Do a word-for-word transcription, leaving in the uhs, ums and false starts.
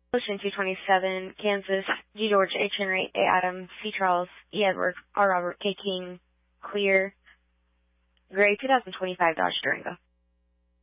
Ocean two twenty-seven, Kansas, G. George, H. Henry, A. Adams, C. Charles, E. Edward, R. Robert, K. King, clear. Gray two thousand twenty-five Dodge Durango.